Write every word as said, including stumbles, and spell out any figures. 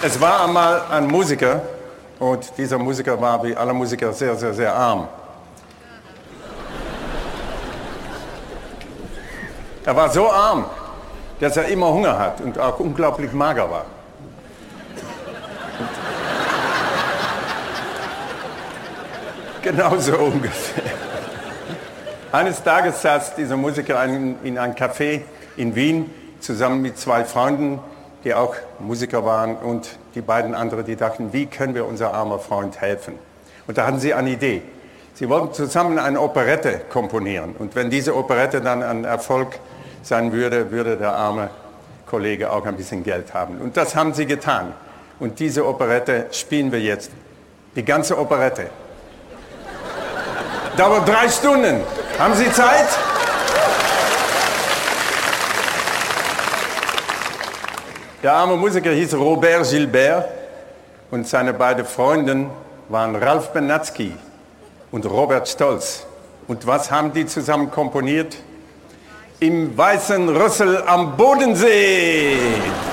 Es war einmal ein Musiker und dieser Musiker war wie alle Musiker sehr, sehr, sehr arm. Er war so arm, dass er immer Hunger hat und auch unglaublich mager war. Genau so ungefähr. Eines Tages saß dieser Musiker in einem Café in Wien zusammen mit zwei Freunden, die auch Musiker waren, und die beiden anderen, die dachten, wie können wir unser armer Freund helfen? Und da hatten sie eine Idee. Sie wollten zusammen eine Operette komponieren. Und wenn diese Operette dann ein Erfolg sein würde, würde der arme Kollege auch ein bisschen Geld haben. Und das haben sie getan. Und diese Operette spielen wir jetzt. Die ganze Operette. Dauert drei Stunden. Haben Sie Zeit? Der arme Musiker hieß Robert Gilbert und seine beiden Freunde waren Ralph Benatzky und Robert Stolz. Und was haben die zusammen komponiert? Im Weißen Rüssel am Bodensee.